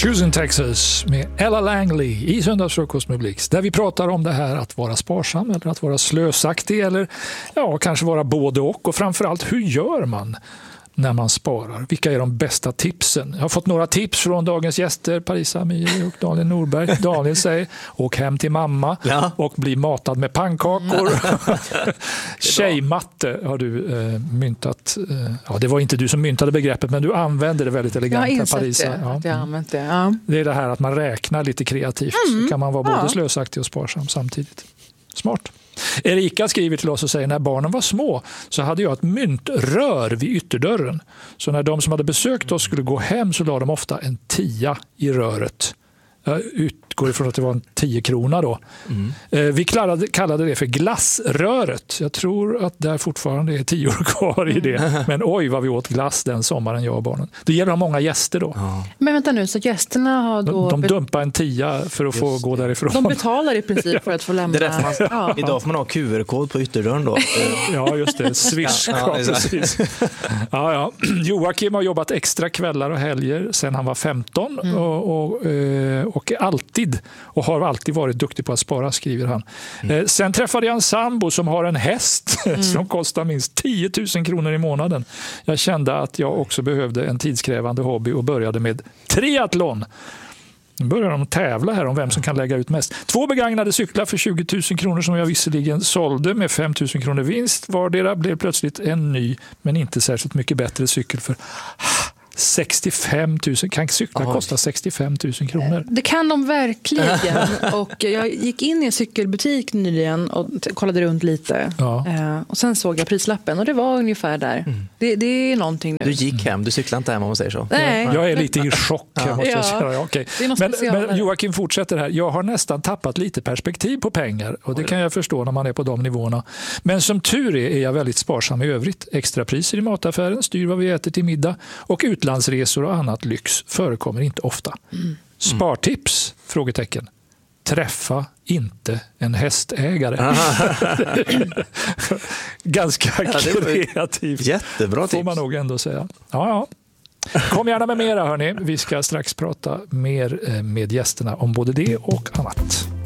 Choosing Texas med Ella Langley i Söndagsfrukost med Blix, där vi pratar om det här att vara sparsam eller att vara slösaktig eller kanske vara både och framförallt hur gör man när man sparar? Vilka är de bästa tipsen? Jag har fått några tips från dagens gäster, Parisa Amiri och Daniel Norberg. Daniel säger, åk hem till mamma och bli matad med pannkakor. Tjejmatte har du myntat. Det var inte du som myntade begreppet, men du använder det väldigt elegant, Parisa. Det är det här att man räknar lite kreativt. Så kan man vara både slösaktig och sparsam samtidigt. Smart. Erika skriver till oss och säger, när barnen var små så hade jag ett myntrör vid ytterdörren. Så när de som hade besökt oss skulle gå hem så la de ofta en 10 i röret. Jag utgår ifrån att det var en 10 krona då. Vi kallade det för glassröret. Jag tror att där fortfarande är 10 år kvar i det. Men oj vad vi åt glass den sommaren, jag och barnen. Det gäller många gäster då. Men vänta nu, så gästerna har då... De dumpar en 10 för att få gå därifrån. De betalar i princip för att få lämna. Det är man, idag får man ha QR-kod på ytterdörren då. Ja, just det. Swish. Precis. Joakim har jobbat extra kvällar och helger sedan han var 15 och har alltid varit duktig på att spara, skriver han. Sen träffade jag en sambo som har en häst som kostar minst 10 000 kronor i månaden. Jag kände att jag också behövde en tidskrävande hobby och började med triathlon. Nu börjar de tävla här om vem som kan lägga ut mest. 2 begagnade cyklar för 20 000 kronor som jag visserligen sålde med 5 000 kronor vinst. Vardera blev plötsligt en ny men inte särskilt mycket bättre cykel för 65 000. Kan cyklar kosta 65 000 kronor? Det kan de verkligen. Och jag gick in i en cykelbutik nyligen och kollade runt lite. Och sen såg jag prislappen och det var ungefär där. Det är någonting nu. Du gick hem, du cyklade inte hem om man säger så. Nej. Jag är lite i chock. Måste jag säga. Okay. Men Joakim fortsätter här. Jag har nästan tappat lite perspektiv på pengar och det kan jag förstå när man är på de nivåerna. Men som tur är jag väldigt sparsam i övrigt. Extrapriser i mataffären styr vad vi äter till middag och utlandsresor och annat lyx förekommer inte ofta. Spartips? Frågetecken. Träffa inte en hästägare. Ganska kreativt. Jättebra tips. Får man nog ändå säga. Ja. Kom gärna med mera, hörni. Vi ska strax prata mer med gästerna om både det och annat.